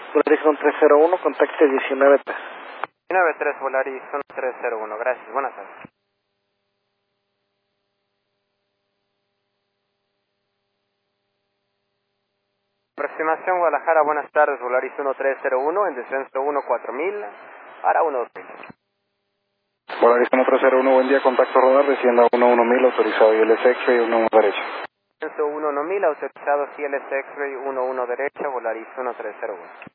Volaris 1301, contacte 19-3. 19-3, Volaris 1301, gracias, buenas tardes. Aproximación Guadalajara, buenas tardes, Volaris 1301, en descenso 14000, para 12000. Volaris 1301, buen día, contacto radar, descienda 11000, autorizado ILS X-Ray 11 derecha. Descenso 11000, autorizado CLS X-Ray 11 derecha, Volaris 1301.